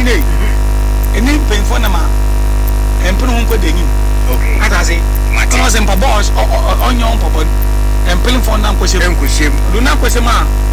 ne eni penfo na ma empene ho kodenyi okay atase no se mpa boss onyo mpa bon empene fo na nkwosem enkwosem lu na nkwosem a